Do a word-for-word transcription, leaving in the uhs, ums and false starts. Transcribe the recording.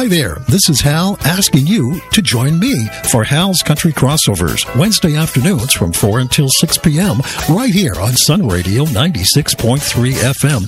Hi there, this is Hal asking you to join me for Hal's Country Crossovers, Wednesday afternoons from four until six p.m. right here on Sun Radio ninety-six point three F M.